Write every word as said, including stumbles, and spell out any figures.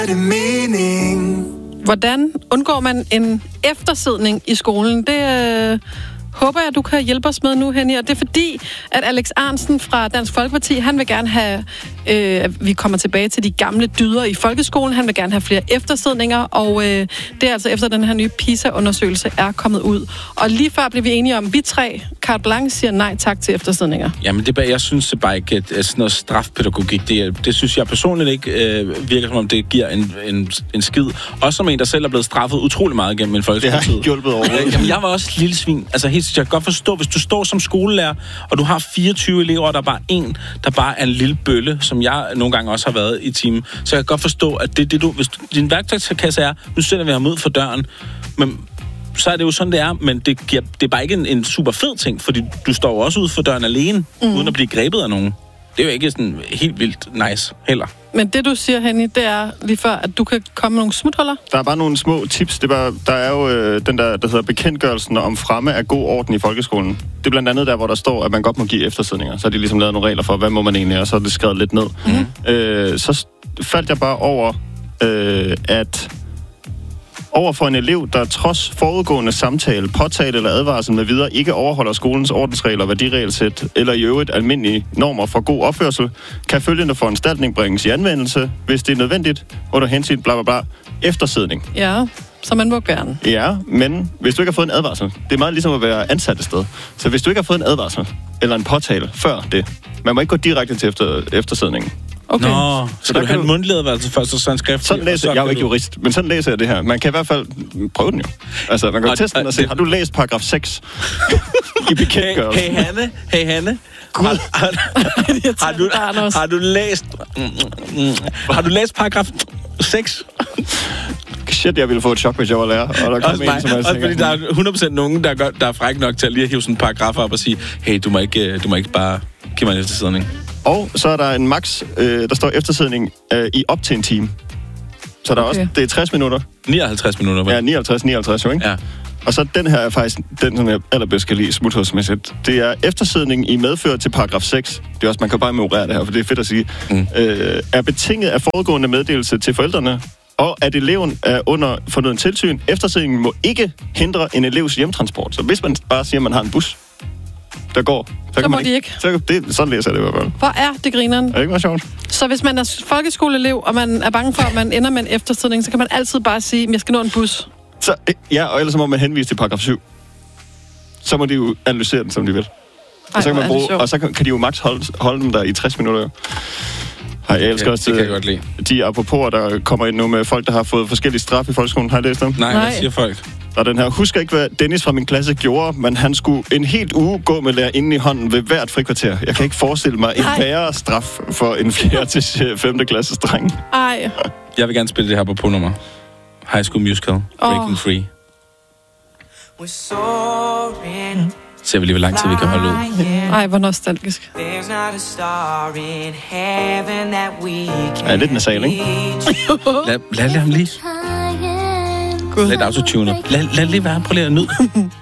Hvordan undgår man en eftersidning i skolen? Det øh, håber jeg, du kan hjælpe os med nu, Henny. Og det er fordi, at Alex Ahrendtsen fra Dansk Folkeparti, han vil gerne have, øh, at vi kommer tilbage til de gamle dyder i folkeskolen. Han vil gerne have flere eftersidninger, og øh, det er altså efter den her nye PISA-undersøgelse er kommet ud. Og lige før blev vi enige om, at vi tre, carte blanche, siger nej tak til eftersidninger. Jamen, det, jeg synes det bare ikke, at sådan noget strafpædagogik, det, det synes jeg personligt ikke øh, virker som om, det giver en, en, en skid. Også som en, der selv er blevet straffet utrolig meget gennem en folkeskoletid. Det har ikke hjulpet overhovedet. Jamen, jeg var også et lille svin. Altså, helt jeg kan godt forstå, hvis du står som skolelærer, og du har fireogtyve elever, og der er bare en, der bare er en lille bølle, som jeg nogle gange også har været i timen. Så jeg kan godt forstå, at det, det du, hvis du, din værktøjskasse er, nu sender vi ham ud for døren, men så er det jo sådan, det er, men det, giver, det er bare ikke en, en super fed ting, fordi du står jo også ud for døren alene, mm. uden at blive grebet af nogen. Det er jo ikke sådan helt vildt nice heller. Men det, du siger, Henny, det er lige før, at du kan komme med nogle smuthuller. Der er bare nogle små tips. Det er bare, der er jo øh, den der, der hedder bekendtgørelsen om fremme af god orden i folkeskolen. Det er blandt andet der, hvor der står, at man godt må give eftersidninger. Så har de ligesom lavet nogle regler for, hvad må man egentlig, og så er det skrevet lidt ned. Mm. Øh, så faldt jeg bare over, øh, at over for en elev, der trods forudgående samtale, påtale eller advarsel med videre ikke overholder skolens ordensregler, værdiregelsæt eller i øvrigt almindelige normer for god opførsel, kan følgende foranstaltning bringes i anvendelse, hvis det er nødvendigt, under hensyn bla bla bla, eftersidning. Ja, så man må gerne. Ja, men hvis du ikke har fået en advarsel, det er meget ligesom at være ansat et sted. Så hvis du ikke har fået en advarsel eller en påtale før det, man må ikke gå direkte til efter, eftersidningen. Okay. Nå, så skal du have en mundtlig advarsel først, og så en skrift. Sådan læser jeg, jeg er jo ikke jurist, men sådan læser jeg det her. Man kan i hvert fald prøve den jo. Altså, man kan og, teste den og se, har du læst paragraf seks i bekendtgørelsen? Hey, hey Hanne, hey Hanne. Har, har, har, du, har du læst har du læst paragraf seks? Shit, jeg ville få et chok, hvis jeg var lærer. Og der kom også en, mig, som også fordi der er hundrede procent nogen, der er, godt, der er fræk nok til at lige hive sådan en paragraf op og sige, hey, du må ikke, du må ikke bare give mig en eftersidning. Og så er der en max, øh, der står eftersidning øh, i op til en time. Så der okay. er også, det er tres minutter. nioghalvtreds minutter. Vel? Ja, nioghalvtreds, nioghalvtreds jo, ikke? Ja. Og så den her er faktisk den, som jeg allerbedst kan lide smuthudsmæssigt. Det er eftersidning i medfør til paragraf seks. Det er også, man kan bare memorere det her, for det er fedt at sige. Mm. Øh, er betinget af foregående meddelelse til forældrene, og at eleven er under fornøden tilsyn. Eftersidningen må ikke hindre en elevs hjemtransport. Så hvis man bare siger, at man har en bus, der går, så, så kan må man de ikke. Så, det, sådan læser jeg det i hvert fald. Hvor er det grineren? Er det ikke meget sjovt? Så hvis man er folkeskoleelev, og man er bange for, at man ender med en eftersidning, så kan man altid bare sige, at jeg skal nå en bus. Så, ja, og ellers må man henvise til paragraf syv. Så må de jo analysere den, som de vil. Ej, og, så kan man bruge, og så kan, kan de jo maks holde, holde dem der i tres minutter. Ej, jeg elsker okay, også, det kan jeg godt lide. De apropos, der kommer ind nu med folk, der har fået forskellige straf i folkeskolen. Har I læst dem? Nej, Nej. hvad siger folk? Og den her, husker ikke, hvad Dennis fra min klasse gjorde, men han skulle en helt uge gå med lærerinden i hånden ved hvert frikvarter. Jeg kan ikke forestille mig en værre straf for en fjerde til femte klasses dreng. Ej. Jeg vil gerne spille det her på nummer. High School Musical, Breaking oh. Free. Ser vi lige, hvor lang tid vi kan holde ud. Ej, hvor nostalgisk. Ja, lidt nasal, ikke? lad, lad, lad ham lige. God. Lidt autotune. Lad, lad lige være. Prøv lige at nyde.